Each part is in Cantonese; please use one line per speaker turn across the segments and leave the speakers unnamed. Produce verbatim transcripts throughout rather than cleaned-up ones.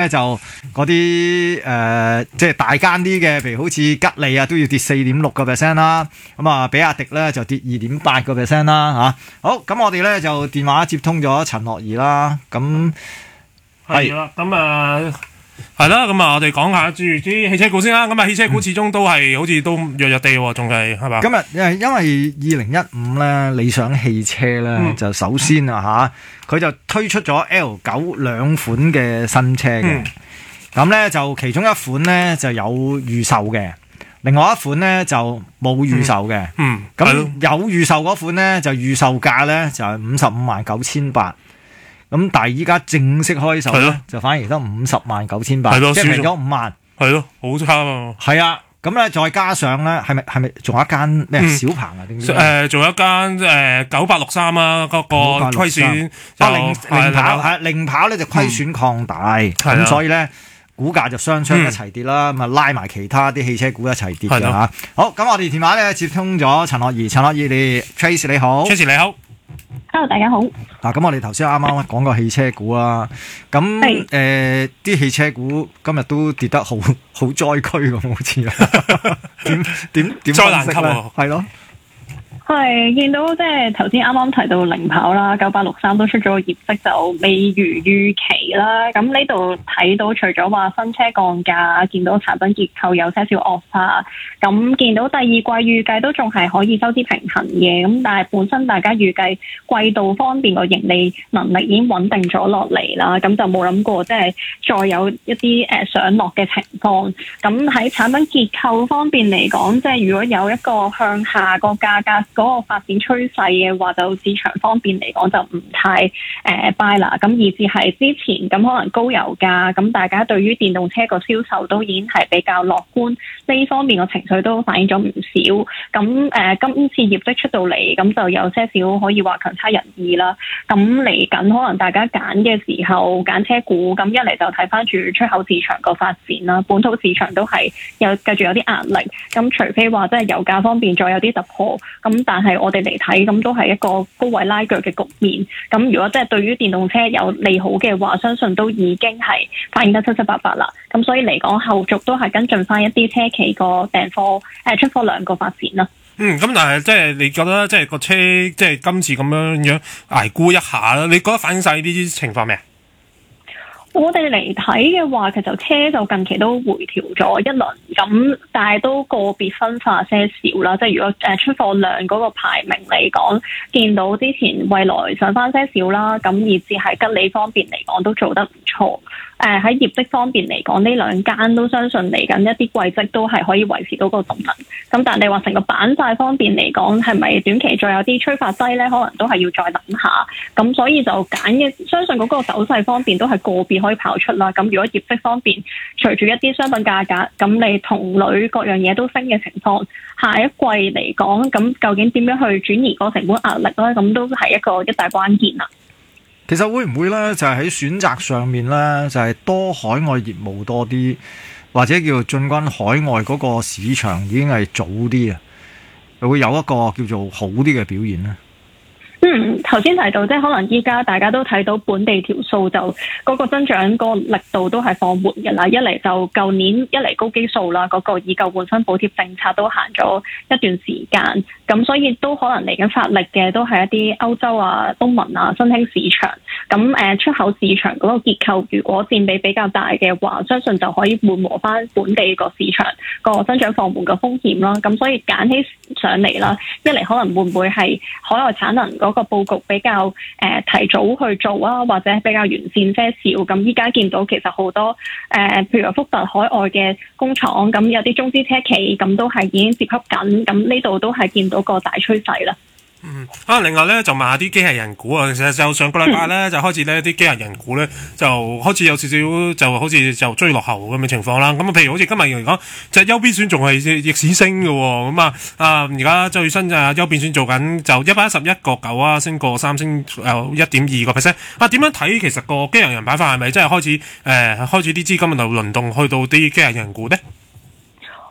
咧就嗰啲誒即係大間啲嘅，譬如好似吉利啊，都要跌四點六個 percent 啦。咁啊，比亞迪咧就跌二點八個 percent 啦嚇。好，咁我哋咧就電話接通咗陳樂儀啦。咁
係啦，咁啊。係啦，咁啊，我哋講下住啲汽車股先啦。咁啊，汽車股始終都係、嗯、好似都弱弱地喎，仲係係嘛？
今日誒，因為二零一五咧，理想汽車咧、嗯、就首先啊嚇，佢就推出咗 L 九兩款嘅新車嘅。咁咧、嗯、就其中一款咧就有預售嘅，另外一款咧就冇預售嘅。嗯，咁有預售嗰款咧就預售價咧就係五十五萬九千八。咁但係依家正式開售咧，就反而得五十萬九千八，即係平咗五萬。
係咯，好差啊！
係啊，咁咧再加上咧，係咪係咪仲有一間咩、嗯、小鵬啊？定
誒，仲有一間誒九八六三啊，嗰、嗰個虧損
就零零跑係零跑咧就虧損擴大，咁、嗯、所以咧股價就雙雙一齊跌啦，咁啊、嗯、拉埋其他啲汽車股一齊跌嘅嚇。好，咁我哋電話咧接通咗陳樂儀，陳樂儀你 Trace 你好
，Trace 你好。
Hello， 大家好。
嗱，咁我哋頭先啱啱講過汽車股啦，咁誒啲汽車股今日都跌得好好災區咁，好似啊，點點點
災難級喎，
係咯。
係見到即係頭先啱啱提到零跑啦，九八六三都出咗個業績就未如預期啦。咁呢度睇到除咗話新車降價，見到產品結構有些少惡化，咁見到第二季預計都仲係可以收支平衡嘅。咁但係本身大家預計季度方面個盈利能力已經穩定咗落嚟啦，咁就冇諗過即係再有一啲誒上落嘅情況。咁喺產品結構方面嚟講，即係如果有一個向下個價格嗰個發展趨勢嘅話，就市場方面嚟講就唔太誒 buy 啦。咁以至係之前咁可能高油價，咁大家對於電動車個銷售都已經係比較樂觀，呢方面個情緒都反映咗唔少。咁誒、呃、今次業績出到嚟，咁就有些少可以話強差人意啦。咁嚟緊可能大家揀嘅時候揀車股，咁一嚟就睇翻住出口市場個發展啦，本土市場都係有繼續有啲壓力。咁除非話即係油價方面再有啲突破，咁但係我哋嚟睇，咁都係一個高位拉鋸嘅局面。咁如果即係對於電動車有利好嘅話，相信都已經係反映得七七八八啦。咁所以嚟講，後續都係跟進翻一啲車企個訂貨誒出貨量個發展啦。
嗯，咁但係即係你覺得即係個車即係今次咁樣樣捱沽一下啦，你覺得反映晒呢啲情況咩？
我哋嚟睇嘅話，其實車就近期都回調咗一輪，咁但係都個別分化些少啦。即係如果誒出貨量嗰個排名嚟講，見到之前蔚來上翻些少啦，咁以至係吉利方面嚟講都做得唔錯。誒、呃、喺業績方面嚟講，呢兩間都相信嚟緊一啲季績都係可以維持到個動能。咁但係你話成個板塊方面嚟講，係咪短期再有啲催化劑咧？可能都係要再等下。咁所以就揀嘅，相信嗰個走勢方面都係個別可以跑出啦。咁如果業績方面隨住一啲商品價格，咁你同類各樣嘢都升嘅情況，下一季嚟講，咁究竟點樣去轉移個成本壓力咧？咁都係一個一大關鍵啦。
其實會唔會咧，就係喺選擇上面咧，就係多海外業務多啲，或者叫做進軍海外嗰個市場已經係早啲啊，會有一個叫做好啲嘅表現咧。
嗯，頭先提到即係可能依家大家都睇到本地條數就嗰個增長個力度都係放緩嘅啦。一嚟就舊年一嚟高基數啦，嗰個以舊換新補貼政策都行咗一段時間，咁所以都可能嚟緊發力嘅都係一啲歐洲啊、東盟啊、新興市場。咁誒出口市場嗰個結構如果佔比比較大嘅話，相信就可以緩和翻本地個市場個增長放緩嘅風險啦。咁所以揀起上嚟啦，一嚟可能會唔會係海外產能嗰個佈局比較誒、呃、提早去做啊，或者比較完善些少。咁依家見到其實好多誒、呃，譬如福特海外嘅工廠，咁有啲中資車企咁都係已經接洽緊，咁呢度都係見到個大趨勢啦。
嗯，啊，另外咧就問下啲機械人股啊，其實就上個禮拜咧就開始咧啲機械人股咧就開始有少少就好似就追落後咁嘅情況啦。咁啊，譬如好似今日嚟講，隻優必選仲係逆市升嘅喎。咁啊啊，而家最新就優必選做緊就一百一十一個九啊，升過三升誒一點二個 percent。啊，點樣睇其實個機械人板塊係咪真係開始誒、呃、開始啲資金就輪動去到啲機械人股咧？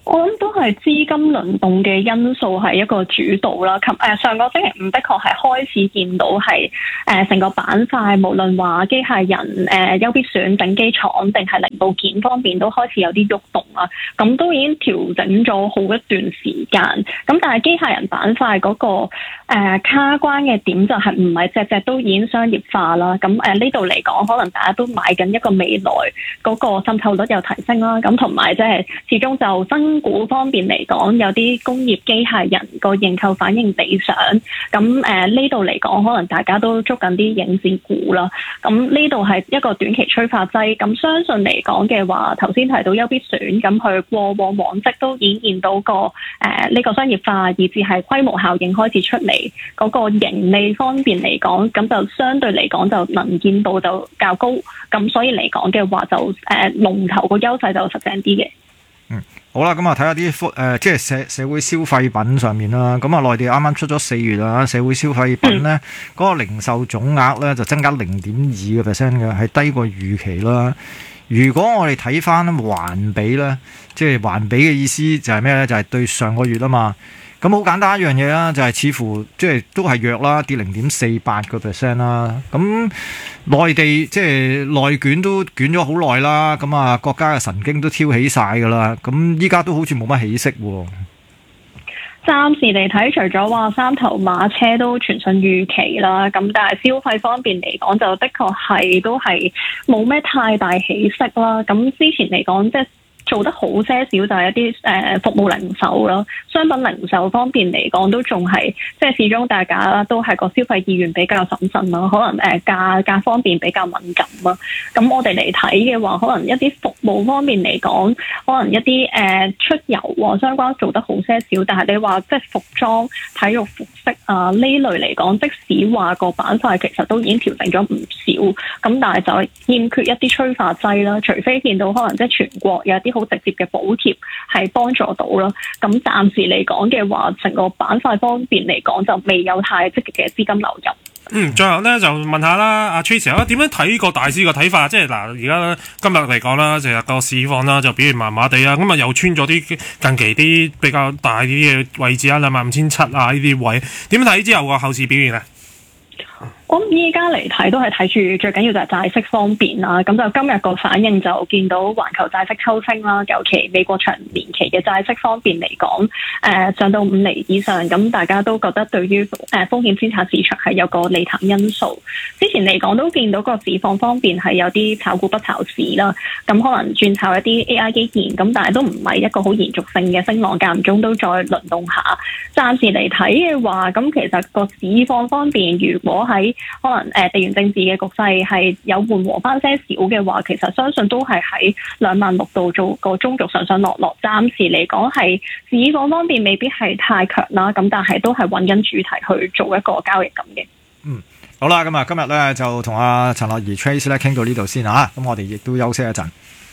我諗都係資金輪動嘅因素係一個主導啦。及誒上個星期五的確係開始見到係誒成個板塊，無論話機械人、誒優必選、整機廠定係零部件方面都開始有啲喐動啦。咁都已經調整咗好一段時間。咁但係機械人板塊嗰、那個誒、呃、卡關嘅點就係唔係隻隻都已經商業化啦。咁誒呢度嚟講，可能大家都買緊一個未來嗰個滲透率有提升啦。咁同埋即係始終就新股方面嚟講，有啲工業機械人個認購反應理想，咁誒呢度嚟講，可能大家都捉緊啲影子股啦。咁呢度係一個短期催化劑。咁相信嚟講嘅話，頭先提到優必選，咁佢過往往績都已經見到個誒呢、呃這個商業化，以至係規模效應開始出嚟，嗰、那個盈利方面嚟講，咁就相對嚟講就能見度就較高。咁所以嚟講嘅話就，就、呃、誒龍頭個優勢就實淨啲嘅。
嗯，好啦，咁啊睇下啲誒，即係社社會消費品上面啦。咁啊，內地啱啱出咗四月啦，社會消費品咧嗰、嗯、個零售總額咧就增加零點二個 percent 嘅，係低過預期啦。如果我哋睇翻環比咧，即係環比嘅意思就係咩咧？就係、是、對上個月啊嘛。咁好簡單一樣嘢啦，就係、是、似乎即係都係弱啦，跌零點四八個 percent 啦。咁內地即係內卷都捲咗好耐啦，咁啊國家嘅神經都挑起晒噶啦。咁依家都好似冇乜起色喎。
暫時嚟睇，除咗話三頭馬車都全信預期啦，咁但係消費方面嚟講，就的確係都係冇咩太大起色啦。咁之前嚟講，即係做得好些少就係一啲誒、呃、服務零售咯，商品零售方面嚟講都仲係即係始終大家都係個消費意願比較審慎啦，可能誒、呃、價價方面比較敏感啦。咁我哋嚟睇嘅話，可能一啲服務方面嚟講，可能一啲誒、呃、出遊相關做得好些少，但係你話即係服裝、體育服飾啊呢類嚟講，即使話個板塊其實都已經調整咗唔少，咁但係就欠缺一啲催化劑啦，除非見到可能即係全國有啲好直接嘅補貼係幫助到啦，咁暫時嚟講嘅話，成個板塊方面嚟講就未有太積極嘅資金流入。
嗯，最後咧就問下啦，阿 Tracy 啊，點樣睇個大市個睇法？即係嗱，而家今日嚟講啦，就係個市況啦，就表現麻麻地啦，咁啊又穿咗啲近期啲比較大啲嘅位置啊，兩萬五千七啊呢啲位，點睇之後個後市表現咧？
我諗依家嚟睇都係睇住最緊要就係債息方面啦，咁就今日個反應就見到環球債息抽升啦，尤其美國長年期嘅債息方面嚟講，誒、呃、上到五厘以上，咁大家都覺得對於誒風險資產市場係有個利淡因素。之前嚟講都見到個市況方面係有啲炒股不炒市啦，咁可能轉炒一啲 A I 基建，咁但係都唔係一個好延續性嘅升浪，間唔中都再輪動下。暫時嚟睇嘅話，咁其實個市況方面，如果喺可能誒地緣政治嘅局勢係有緩和翻些少嘅話，其實相信都係喺兩萬六度做個中軸上上落落。暫時嚟講係市況方面未必係太強啦，咁但係都係揾緊主題去做一個交易咁嘅。
嗯，好啦，咁啊今日咧就同阿陳樂怡 Trace 咧傾到呢度先啊，咁我哋亦都休息一陣。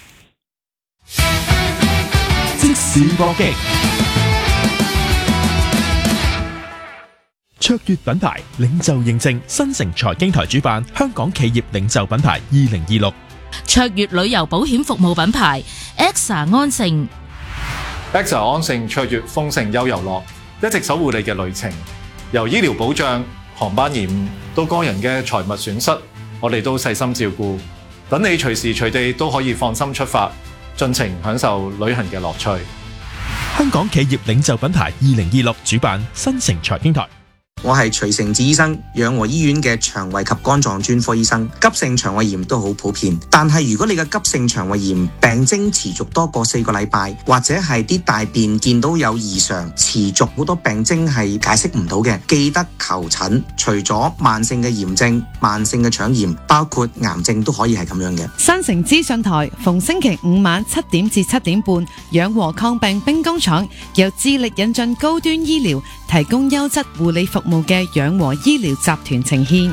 即時搏擊。卓越品牌領袖認證，新城財經台主辦香港企業領袖品牌二零二六。
卓越旅遊保險服務品牌 A X A 安盛。
A X A 安盛卓越豐盛優遊樂，一直守護你嘅旅程。由醫療保障、航班延誤到個人嘅財物損失，我哋都細心照顧，等你隨時隨地都可以放心出發，盡情享受旅行嘅樂趣。
香港企業領袖品牌二零二六主辦，新城財經台。
我係徐成志醫生，養和醫院嘅腸胃及肝臟專科醫生。急性腸胃炎都好普遍，但係如果你嘅急性腸胃炎病徵持續多過四個禮拜，或者係啲大便見到有異常，持續好多病徵係解釋唔到嘅，記得求診。除咗慢性嘅炎症、慢性嘅腸炎，包括癌症都可以係咁樣嘅。
新城資訊台逢星期五晚七點至七點半，養和抗病兵工廠由致力引進高端醫療，提供優質護理服務嘅養和醫療集團呈獻。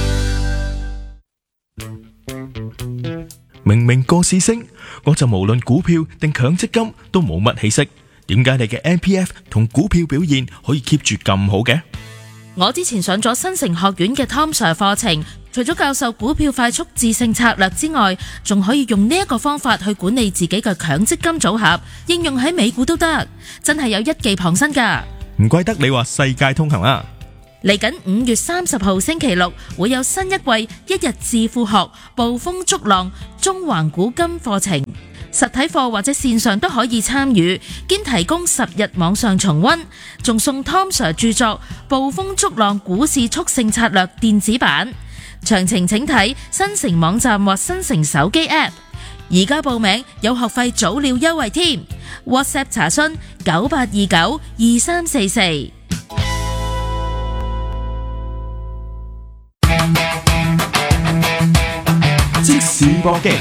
明明個市升，我就無論股票定強積金都冇乜起色，點解你嘅 M P F 同股票表現可以 keep 住咁好嘅？
我之前上咗新城學院嘅 Tom Sir 課程， 除咗教授股票快速致勝策略之外，仲可以用呢一個方法去管理自己嘅強積金組合，應用喺美股都得，真係有一技傍身㗎。
唔怪得你話世界通行啦。
嚟緊五月三十號星期六會有新一季一日致富學暴風逐浪中環古今課程，實體課或者線上都可以參與，兼提供十日網上重溫，仲送 Tom Sir 著作《暴風逐浪股市速勝策略》電子版。詳情請睇新城網站或新城手機 App。而家報名有學費早鳥優惠添 ，WhatsApp 查詢九八二九二三四四。
即時搏擊，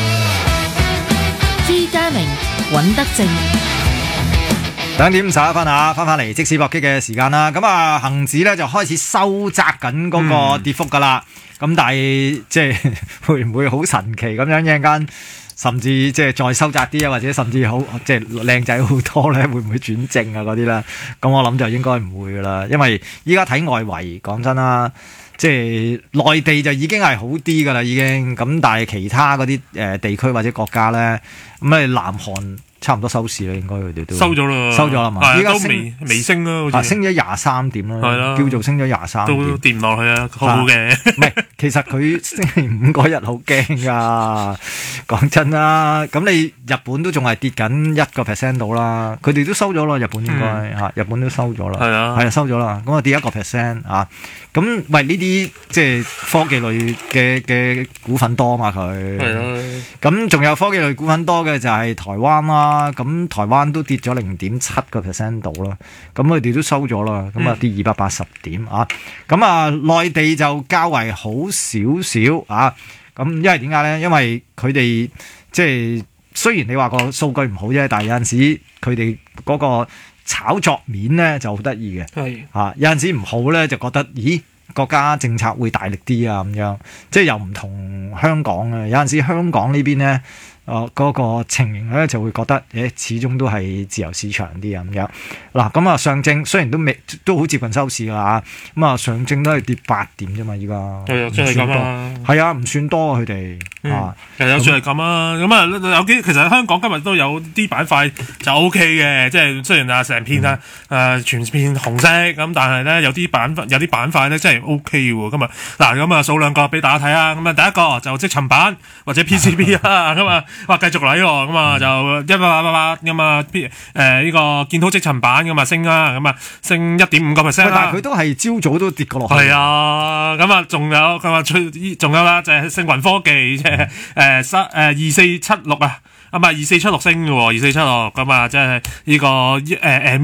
朱家明、尹德正。
兩點五十一分啊，翻返嚟即時搏擊嘅時間啦。咁啊，恒指咧就開始收窄緊嗰個跌幅噶啦。咁、嗯、但係即係會唔會好神奇咁樣一陣間，甚至即係再收窄啲啊，或者甚至好即係靚仔好多咧，會唔會轉正啊嗰啲咧？咁我諗就應該唔會噶啦，因為依家睇外圍，講真啦。即係內地就已經係好啲㗎啦，已經咁，但係其他嗰啲誒地區或者國家咧，咁你南韓差唔多收市啦，應該佢哋都
收咗啦，
收咗啦嘛，
依家微微升啦，好似
升咗廿三點啦，係啦，叫做升咗廿三點，
都跌唔落去啊，好嘅。
唔係，其實佢星期五嗰日好驚㗎，講真啦。咁你日本都仲係跌緊一個 percent 到啦，佢哋都收咗啦，日本應該嚇，日本都收咗啦，係啊，係啊，收咗啦。咁啊跌一個 percent 啊。咁喂，呢啲即係科技類嘅嘅股份多嘛佢，係啊。咁仲有科技類股份多嘅就係台灣啦。咁台灣都跌咗零點七個 percent 度啦。咁佢哋都收咗啦。咁啊跌二百八十點啊。咁啊內地就較為好少少啊。咁因為點解咧？因為佢哋即係雖然你話個數據唔好啫，但係有陣時佢哋嗰個炒作面咧就好得意嘅，係啊，有陣時唔好咧就覺得，咦，國家政策會大力啲啊咁樣，即係又唔同香港啊。有陣時香港呢邊咧，誒嗰個情形咧就會覺得，誒始終都係自由市場啲啊咁樣。嗱，咁啊上證雖然都未都好接近收市㗎嚇，咁啊上證都係跌八點啫嘛，依家
係啊，真係咁啊，
係啊，唔算多啊佢哋啊，
係有算係咁啊。咁啊有幾其實香港今日都有啲板塊就 O K 嘅，即係雖然啊成片啊誒全片紅色咁，但係咧有啲板有啲板塊咧真係 O K 喎。今日嗱咁啊數兩個俾大家睇啊。咁啊第一個就積層板或者 P C B 啊咁啊。哇！繼續嚟喎，咁啊就一八八八八咁啊，誒呢個建滔積層板咁啊升啦，咁啊升一點五個 percent 啦。
但係佢都係朝早都跌過落去。
係啊，咁啊仲有咁啊，仲有啦，就係星雲科技即係誒三誒二四七六啊。咁啊，二四七六升嘅喎，二四七六咁啊，即係呢個誒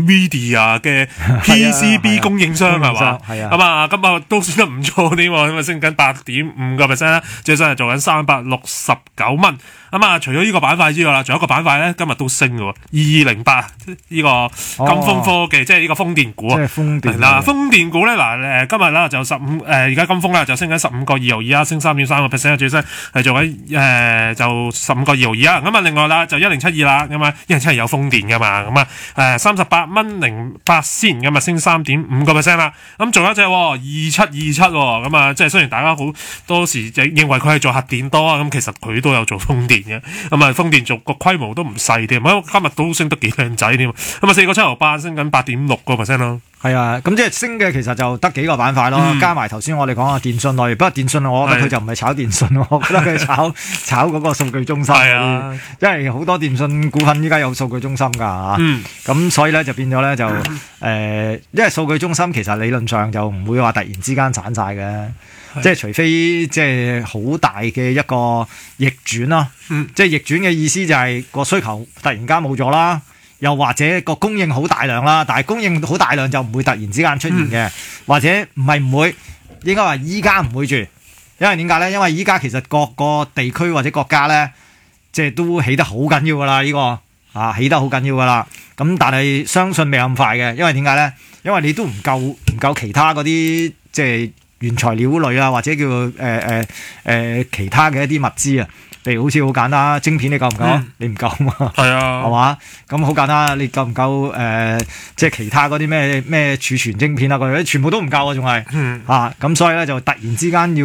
Nvidia 嘅 P C B 供應商係嘛？係啊，咁啊，咁啊都升得唔錯啲喎，咁啊升緊八點五個 percent 啦，最新係做緊三百六十九蚊。咁啊，除咗呢個板塊之外啦，仲有一個板塊咧，今日都升嘅喎，二二零八呢個金風科技，哦、即係呢個風電股啊。即係風電。嗱，風電股咧，嗱誒今日啦就十五誒，而家金風啦就升緊十五個二毫二啊，升三點三個 percent， 最新係做緊誒、呃、就十五個二毫二啊。咁啊，另外啦就一零七二啦，咁啊一零七二有風電嘅嘛，咁啊誒三十八蚊零八仙，咁啊升三點五個 percent 啦。咁仲有一隻二七二七，咁啊即係雖然大家好多時就認為佢係做核電多啊，咁其實佢都有做風電。咁啊，風電做個規模都唔細添，咁今日都升得幾靚仔添，咁啊四個七毫八升緊八點六個 percent 咯。
係啊，咁即係升嘅其實就得幾個板塊咯，嗯、加埋頭先我哋講啊電信類，不過電信我覺得佢就唔係炒電信，我覺得佢炒炒嗰個數據中心。係啊，因為好多電信股份依家有數據中心㗎嚇，咁、嗯、所以咧就變咗咧就誒、呃，因為數據中心其實理論上就唔會話突然之間散晒嘅。即係除非即係好大嘅一個逆轉啦，嗯、即係逆轉嘅意思就係個需求突然間冇咗啦，又或者個供應好大量啦，但係供應好大量就唔會突然之間出現嘅，嗯、或者唔係唔會，應該話依家唔會住，因為點解咧？因為依家其實各個地區或者國家咧，即係都起得好緊要噶啦，呢、呢個啊起得好緊要噶啦，咁但係相信未咁快嘅，因為點解咧？因為你都唔夠唔夠其他嗰啲即係。原材料類啊，或者叫誒誒誒其他嘅一啲物資啊，譬如好似好簡單，晶片你夠唔夠？嗯、你唔夠嘛？係啊，係嘛？咁好簡單，你夠唔夠誒、呃？即係其他嗰啲咩咩儲存晶片啊，嗰啲全部都唔夠啊，仲係、嗯、啊！咁所以咧就突然之間要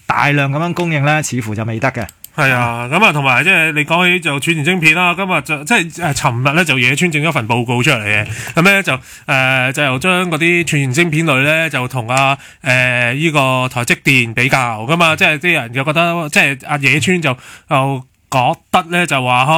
大量咁樣供應咧，似乎就未得嘅。
係啊，咁啊，同埋即係你講起就儲存晶片啦，今日就即係誒，尋日咧就野村整咗份報告出嚟嘅，咁咧就誒、呃、就又將嗰啲儲存晶片類咧就同啊誒依個台積電比較噶嘛，即係啲人就覺得即係阿野村就又覺得咧就話